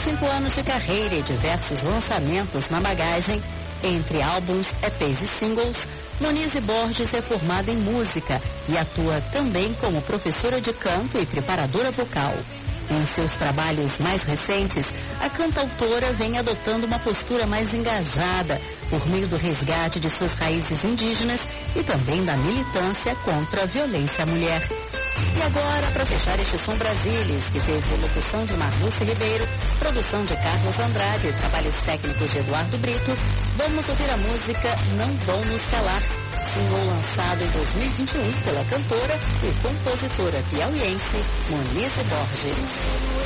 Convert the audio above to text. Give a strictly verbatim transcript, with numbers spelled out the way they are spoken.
cinco anos de carreira e diversos lançamentos na bagagem, entre álbuns, E Pês e singles, Monize Borges é formada em música e atua também como professora de canto e preparadora vocal. Em seus trabalhos mais recentes, a cantautora vem adotando uma postura mais engajada por meio do resgate de suas raízes indígenas e também da militância contra a violência à mulher. E agora, para fechar este Som Brasilis, que teve locução de Marluce Ribeiro, produção de Carlos Andrade e trabalhos técnicos de Eduardo Brito, vamos ouvir a música Não Vão Nos Calar, single lançado em dois mil e vinte e um pela cantora e compositora piauiense Monize Borges.